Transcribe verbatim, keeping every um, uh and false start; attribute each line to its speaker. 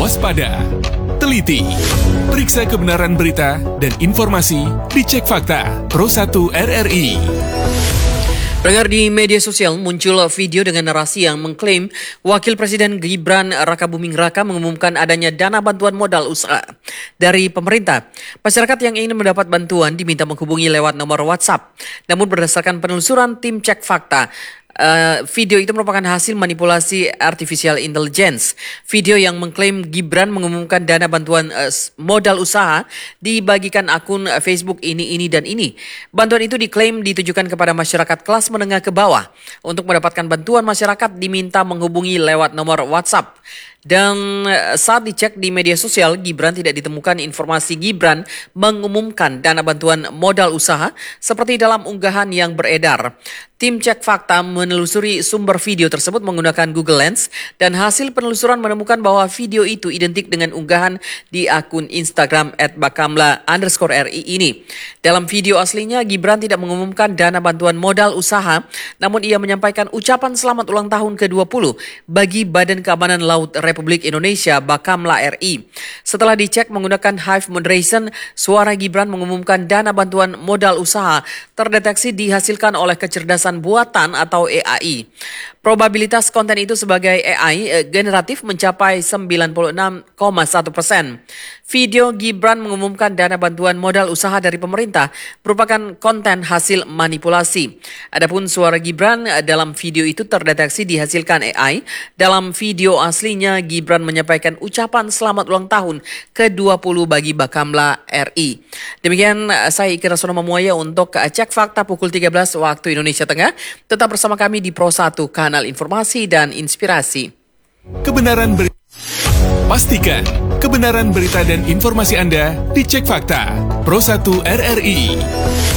Speaker 1: Waspada, teliti, periksa kebenaran berita dan informasi dicek fakta Pro satu R R I.
Speaker 2: Pendengar, di media sosial muncul video dengan narasi yang mengklaim Wakil Presiden Gibran Rakabuming Raka mengumumkan adanya dana bantuan modal usaha dari pemerintah. Masyarakat yang ingin mendapat bantuan diminta menghubungi lewat nomor WhatsApp. Namun berdasarkan penelusuran tim cek fakta, Uh, video itu merupakan hasil manipulasi artificial intelligence. Video yang mengklaim Gibran mengumumkan dana bantuan uh, modal usaha dibagikan akun uh, Facebook ini, ini, dan ini. Bantuan itu diklaim ditujukan kepada masyarakat kelas menengah ke bawah. Untuk mendapatkan bantuan, masyarakat diminta menghubungi lewat nomor WhatsApp. Dan saat dicek di media sosial, Gibran tidak ditemukan informasi Gibran mengumumkan dana bantuan modal usaha seperti dalam unggahan yang beredar. Tim cek fakta menelusuri sumber video tersebut menggunakan Google Lens dan hasil penelusuran menemukan bahwa video itu identik dengan unggahan di akun Instagram at bakamla underscore ri ini. Dalam video aslinya, Gibran tidak mengumumkan dana bantuan modal usaha, namun ia menyampaikan ucapan selamat ulang tahun ke dua puluh bagi Badan Keamanan Laut Republik Indonesia Bakamla R I. Setelah dicek menggunakan Hive Moderation, suara Gibran mengumumkan dana bantuan modal usaha terdeteksi dihasilkan oleh kecerdasan buatan atau A I. Probabilitas konten itu sebagai A I eh, generatif mencapai sembilan puluh enam koma satu persen. Video Gibran mengumumkan dana bantuan modal usaha dari pemerintah merupakan konten hasil manipulasi. Adapun suara Gibran eh, dalam video itu terdeteksi dihasilkan A I. Dalam video aslinya, Gibran menyampaikan ucapan selamat ulang tahun ke dua puluh bagi Bakamla R I. Demikian saya Iker Rasuna Mamuaya untuk cek fakta pukul tiga belas waktu Indonesia Tengah. Tetap bersama kami di Pro satu, kanal informasi dan inspirasi.
Speaker 1: Kebenaran berita. Pastikan kebenaran berita dan informasi Anda dicek fakta Pro satu R R I.